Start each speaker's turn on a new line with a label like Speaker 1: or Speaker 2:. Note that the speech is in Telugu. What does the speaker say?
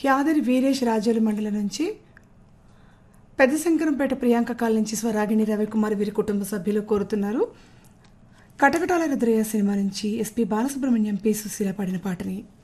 Speaker 1: యాదరి వీరేష్ రాజోలు మండలం నుంచి, పెద్దశంకరంపేట ప్రియాంక కాల్ నుంచి స్వరాగిణి రవికుమార్ వీరి కుటుంబ సభ్యులు కోరుతున్నారు. కటకటాల రుద్రయ్య సినిమా నుంచి ఎస్పి బాలసుబ్రహ్మణ్యం, పి సుశీల పాడిన పాటని.